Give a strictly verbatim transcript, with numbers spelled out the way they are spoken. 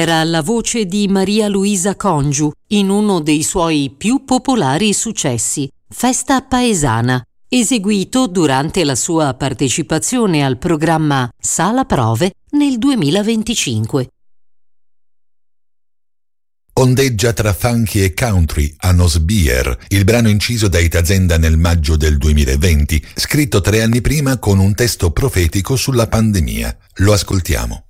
era la voce di Maria Luisa Congiu in uno dei suoi più popolari successi, Festa paesana, eseguito durante la sua partecipazione al programma Sala Prove nel duemilaventicinque. Ondeggia tra funky e country a Nosbier, il brano inciso da Itazenda nel maggio del duemilaventi, scritto tre anni prima con un testo profetico sulla pandemia. Lo ascoltiamo.